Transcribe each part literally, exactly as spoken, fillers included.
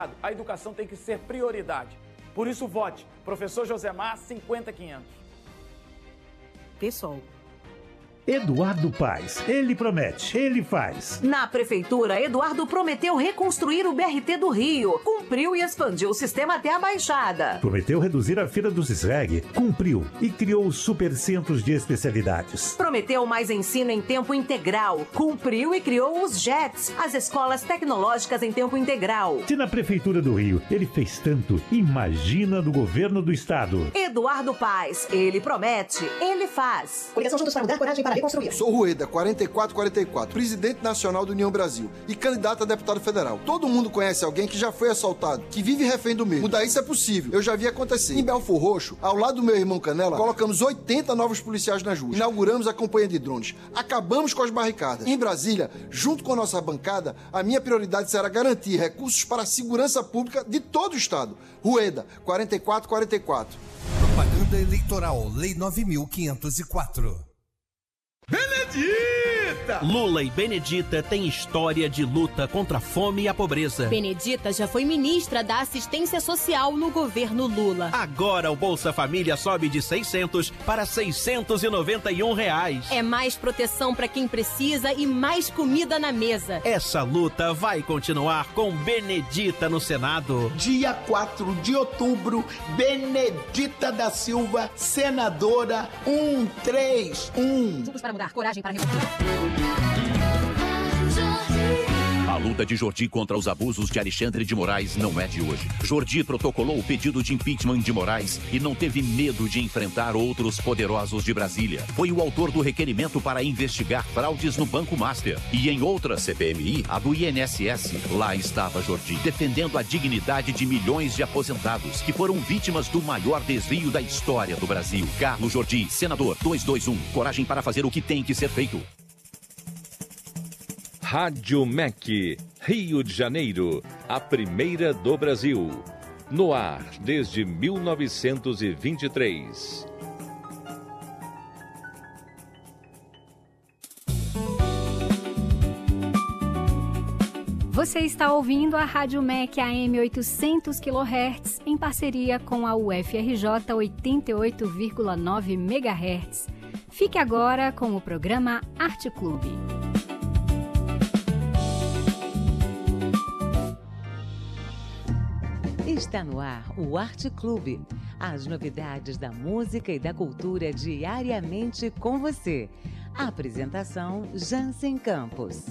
A educação tem que ser prioridade. Por isso, vote. Professor Josemar, cinquenta quinhentos. Pessoal. Eduardo Paes, ele promete, ele faz. Na Prefeitura, Eduardo prometeu reconstruir o B R T do Rio, cumpriu e expandiu o sistema até a Baixada. Prometeu reduzir a fila do CISREG, cumpriu e criou os supercentros de especialidades. Prometeu mais ensino em tempo integral, cumpriu e criou os J E Ts, as escolas tecnológicas em tempo integral. Se na Prefeitura do Rio ele fez tanto, imagina no governo do Estado. Eduardo Paes, ele promete, ele faz. Coligação Juntos para Mudar, coragem para reconstruir. Sou Rueda, quarenta e quatro quarenta e quatro, presidente nacional do União Brasil e candidato a deputado federal. Todo mundo conhece alguém que já foi assaltado, que vive refém do mesmo. Mudar isso é possível, eu já vi acontecer. Em Belfor Roxo, ao lado do meu irmão Canela, colocamos oitenta novos policiais nas ruas. Inauguramos a campanha de drones. Acabamos com as barricadas. Em Brasília, junto com a nossa bancada, a minha prioridade será garantir recursos para a segurança pública de todo o Estado. Rueda, quarenta e quatro quarenta e quatro. Propaganda Eleitoral, Lei nove mil quinhentos e quatro. Benedita! Lula e Benedita têm história de luta contra a fome e a pobreza. Benedita já foi ministra da Assistência Social no governo Lula. Agora o Bolsa Família sobe de seiscentos para seiscentos e noventa e um reais. É mais proteção para quem precisa e mais comida na mesa. Essa luta vai continuar com Benedita no Senado. Dia quatro de outubro, Benedita da Silva, senadora um três um. Juntos para mudar, coragem para reconstruir. A luta de Jordi contra os abusos de Alexandre de Moraes não é de hoje. Jordi protocolou o pedido de impeachment de Moraes e não teve medo de enfrentar outros poderosos de Brasília. Foi o autor do requerimento para investigar fraudes no Banco Master. E em outra C P M I, a do I N S S, lá estava Jordi, defendendo a dignidade de milhões de aposentados que foram vítimas do maior desvio da história do Brasil. Carlos Jordi, senador duzentos e vinte e um. Coragem para fazer o que tem que ser feito. Rádio M E C, Rio de Janeiro, a primeira do Brasil. No ar desde mil novecentos e vinte e três. Você está ouvindo a Rádio M E C A M oitocentos quilohertz em parceria com a U F R J oitenta e oito vírgula nove megahertz. Fique agora com o programa Arte Clube. Está no ar o Arte Clube. As novidades da música e da cultura diariamente com você. A apresentação Jansen Campos.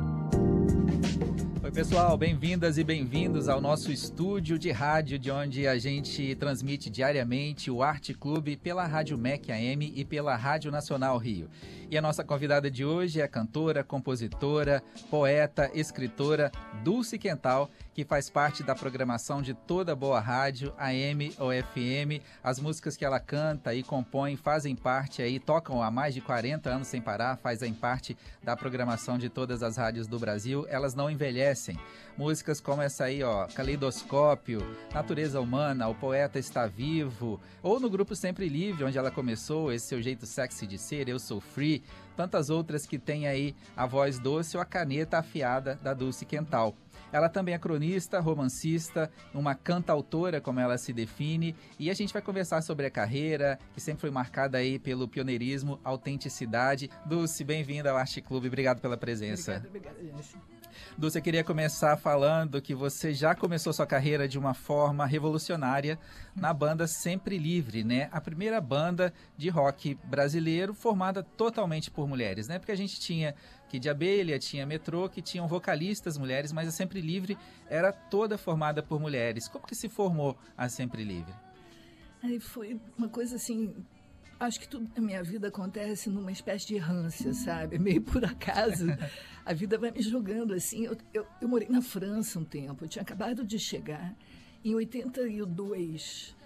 Oi pessoal, bem-vindas e bem-vindos ao nosso estúdio de rádio, de onde a gente transmite diariamente o Arte Clube pela Rádio M E C A M e pela Rádio Nacional Rio. E a nossa convidada de hoje é a cantora, compositora, poeta, escritora Dulce Quental, que faz parte da programação de toda boa rádio, A M ou F M. As músicas que ela canta e compõe fazem parte aí, tocam há mais de quarenta anos sem parar, fazem parte da programação de todas as rádios do Brasil. Elas não envelhecem. Músicas como essa aí, ó, Caleidoscópio, Natureza Humana, O Poeta Está Vivo, ou no grupo Sempre Livre, onde ela começou, Esse Seu Jeito Sexy de Ser, Eu Sou Free, tantas outras que tem aí a voz doce ou a caneta afiada da Dulce Quental. Ela também é cronista, romancista, uma cantautora, como ela se define, e a gente vai conversar sobre a carreira, que sempre foi marcada aí pelo pioneirismo, autenticidade. Dulce, bem-vinda ao Arte Clube, obrigado pela presença. Obrigada, obrigada, gente. Dulce, eu queria começar falando que você já começou sua carreira de uma forma revolucionária na banda Sempre Livre, né? A primeira banda de rock brasileiro formada totalmente por mulheres, né? Porque a gente tinha Kid de Abelha, tinha Metrô, que tinham vocalistas mulheres, mas a Sempre Livre era toda formada por mulheres. Como que se formou a Sempre Livre? Aí foi uma coisa assim... Acho que tudo na minha vida acontece numa espécie de errância, sabe? Meio por acaso. A vida vai me jogando assim. Eu, eu, eu morei na França um tempo. Eu tinha acabado de chegar. Em oitenta e dois,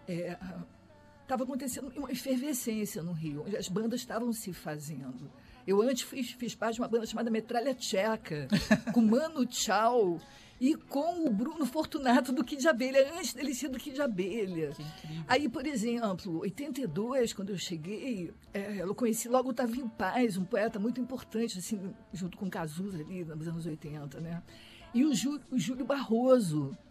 estava é, acontecendo uma efervescência no Rio, onde as bandas estavam se fazendo. Eu antes fiz, fiz parte de uma banda chamada Metralha Tcheca, com Mano Tchau e com o Bruno Fortunato do Kid de Abelha, antes dele ser do Kid de Abelha. Aí, por exemplo, em oitenta e dois, quando eu cheguei, é, eu conheci logo o Tavinho Paz, um poeta muito importante, assim, junto com Cazuza ali, nos anos oitenta, né? E o, Jú, o Júlio Barroso,